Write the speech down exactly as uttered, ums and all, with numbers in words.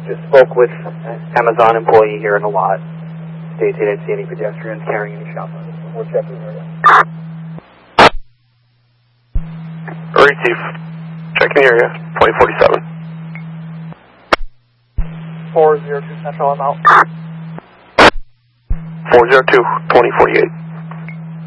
Just spoke with an Amazon employee here in the lot. States he didn't see any pedestrians carrying any shoppers. We're checking the area. Receive. Checking the area. twenty forty-seven. four zero two Central, I'm out. four zero two, twenty forty-eight.